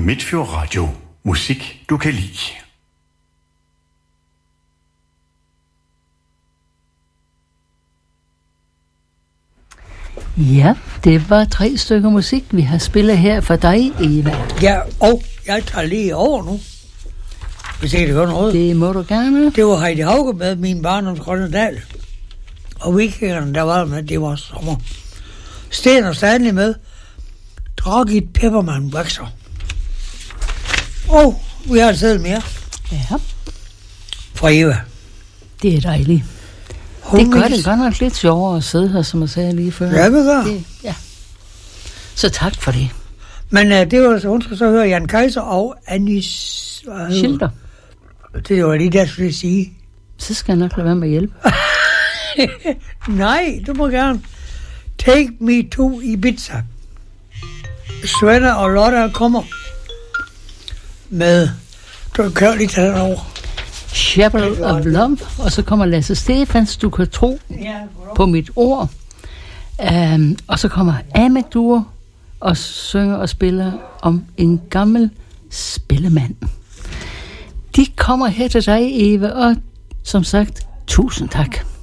Midtfjord Radio. Musik, du kan lide. Ja, det var 3 stykker musik, vi har spillet her for dig, Eva. Ja, og jeg tager lige over nu, hvis ikke det gør noget. Det må du gerne. Det var Heidi Hauge med Min barndoms grønne dal. Og Vikingerne, der var med, det var sommer. Sten og Stanley med Dragit Pepperman Waxer. Og vi har et sæd mere. Ja. Fra Eva. Det er dejligt. Det gør det godt nok lidt sjovere at sidde her, som jeg sagde lige før. Ja, det gør. Ja. Så tak for det. Men det var så, hun skal så høre Jan Kaiser og Anis Schilder. Det var lige der, jeg skulle sige. Så skal jeg nok lade være med at hjælpe. Nej, du må gerne. Take Me to Ibiza. Svenna og Lotte kommer med, du kan lige tage den over. Chapel of Love, og så kommer Lasse Stefans, Du kan tro på mit ord. Og så kommer Amedur og synger og spiller om en gammel spillemand. De kommer her til dig, Eva, og som sagt, tusind tak.